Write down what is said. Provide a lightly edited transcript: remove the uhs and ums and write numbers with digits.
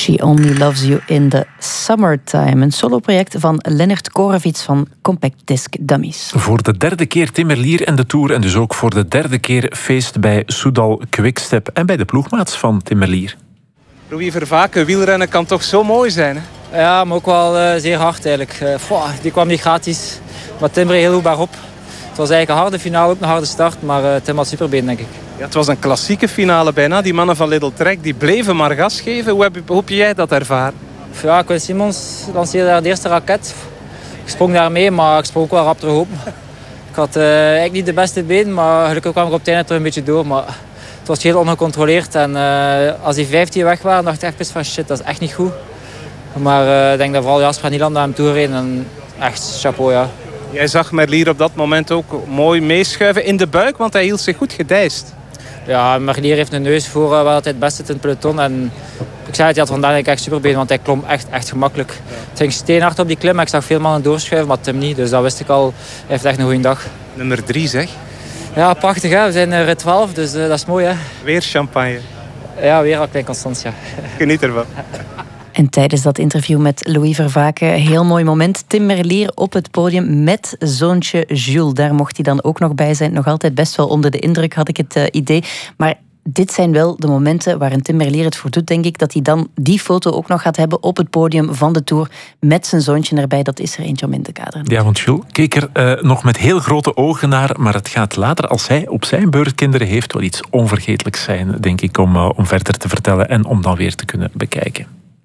She Only Loves You in the Summertime. Een soloproject van Lennart Korovits van Compact Disc Dummies. Voor de derde keer Timmerlier en de Tour en dus ook voor de derde keer feest bij Soudal Quickstep en bij de ploegmaats van Timmerlier. Louis Vervaeke, wielrennen kan toch zo mooi zijn, hè? Ja, maar ook wel zeer hard eigenlijk. Die kwam niet gratis, maar Tim reed heel goed bergop. Het was eigenlijk een harde finale, ook een harde start, maar Tim had superbeen, denk ik. Ja, het was een klassieke finale bijna. Die mannen van Little Trek die bleven maar gas geven. Hoe heb jij dat ervaren? Ja, Quinn Simmons lanceerde daar de eerste raket. Ik sprong daar mee, maar ik sprong ook wel rap terug op. Ik had eigenlijk niet de beste been, maar gelukkig kwam ik op het einde terug een beetje door. Maar het was heel ongecontroleerd. En als die 15 weg waren, dacht ik echt van shit, dat is echt niet goed. Maar ik denk dat vooral Jasper en Nieland naar hem toe reden. En echt chapeau, ja. Jij zag Merlier op dat moment ook mooi meeschuiven in de buik, want hij hield zich goed gedijst. Ja, Merlier heeft een neus voor waar hij het best zit in het peloton. En ik zei het, hij had vandaag echt superbeen, want hij klom echt gemakkelijk. Het ging steenhard op die klim, maar ik zag veel mannen doorschuiven, maar Tim niet. Dus dat wist ik al. Hij heeft echt een goede dag. Nummer 3, zeg. Ja, prachtig, hè. We zijn rit 12, dus dat is mooi, hè. Weer champagne. Ja, weer al Klein Constantia. Geniet ervan. En tijdens dat interview met Louis Vervaeke, heel mooi moment. Tim Merlier op het podium met zoontje Jules. Daar mocht hij dan ook nog bij zijn. Nog altijd best wel onder de indruk, had ik het idee. Maar dit zijn wel de momenten waarin Tim Merlier het voor doet, denk ik. Dat hij dan die foto ook nog gaat hebben op het podium van de Tour. Met zijn zoontje erbij. Dat is er eentje om in te kaderen. Ja, want Jules keek er nog met heel grote ogen naar. Maar het gaat later, als hij op zijn beurt kinderen heeft, wel iets onvergetelijks zijn, denk ik, om verder te vertellen en om dan weer te kunnen bekijken.